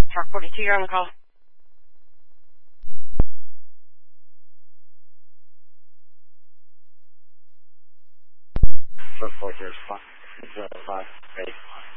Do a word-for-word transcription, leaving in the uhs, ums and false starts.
Park forty-two, you're on the call. Four four zero five zero five eight.